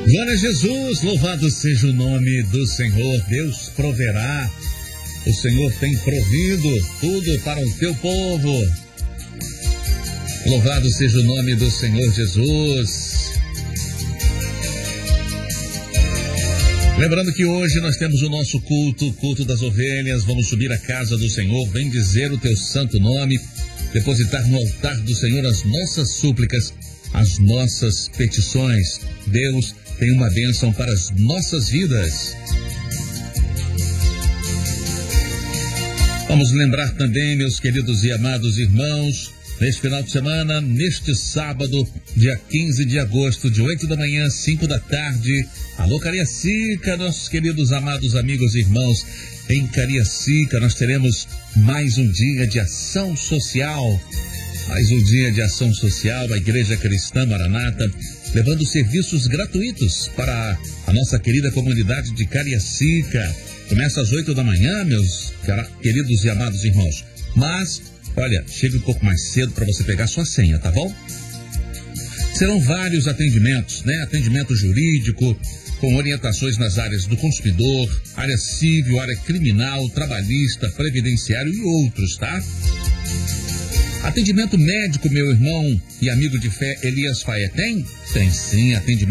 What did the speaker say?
Glória a Jesus, louvado seja o nome do Senhor. Deus proverá. O Senhor tem provido tudo para o teu povo. Louvado seja o nome do Senhor Jesus. Lembrando que hoje nós temos o nosso culto das ovelhas. Vamos subir à casa do Senhor, bendizer o teu santo nome, depositar no altar do Senhor as nossas súplicas, as nossas petições. Deus tem uma bênção para as nossas vidas. Vamos lembrar também, meus queridos e amados irmãos, neste final de semana, neste sábado, dia 15 de agosto, de 8 da manhã, 5 da tarde, alô Cariacica, nossos queridos amados amigos e irmãos, em Cariacica nós teremos mais um dia de ação social. Mais um dia de ação social, a Igreja Cristã Maranata, levando serviços gratuitos para a nossa querida comunidade de Cariacica. Começa às 8 da manhã, meus queridos e amados irmãos. Mas, olha, chegue um pouco mais cedo para você pegar sua senha, tá bom? Serão vários atendimentos, né? Atendimento jurídico, com orientações nas áreas do consumidor, área civil, área criminal, trabalhista, previdenciário e outros, tá? Atendimento médico, meu irmão e amigo de fé Elias Faé, tem? Tem sim, atendimento